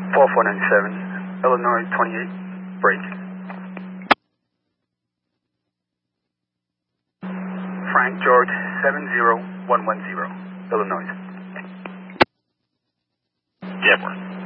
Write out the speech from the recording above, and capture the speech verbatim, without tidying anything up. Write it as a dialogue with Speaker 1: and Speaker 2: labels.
Speaker 1: four four nine seven, Illinois twenty-eight, break. Frank George seven zero one one zero, Illinois.
Speaker 2: Yeah, we're